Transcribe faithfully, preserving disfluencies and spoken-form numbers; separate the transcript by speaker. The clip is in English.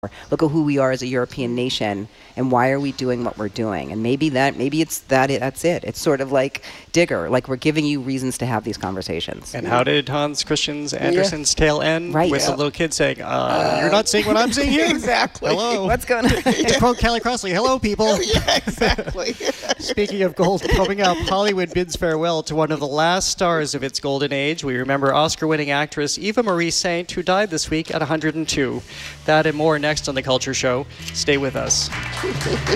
Speaker 1: Look at who we are as a European nation, and why are we doing what we're doing? And maybe that, maybe it's that. That's it. It's sort of like Digger, like we're giving you reasons to have these conversations.
Speaker 2: And how did Hans Christian Andersen's yeah. tale end?
Speaker 1: Right.
Speaker 2: With
Speaker 1: Yeah.
Speaker 2: the little kid saying, uh, uh, "You're not seeing what I'm seeing here."
Speaker 3: Exactly.
Speaker 2: Hello.
Speaker 1: What's going on?
Speaker 2: To quote Kelly Crossley, "Hello, people."
Speaker 3: Yeah, exactly.
Speaker 2: Speaking of gold coming up, Hollywood bids farewell to one of the last stars of its golden age. We remember Oscar-winning actress Eva Marie Saint, who died this week at one hundred and two. That and more next on The Culture Show. Stay with us.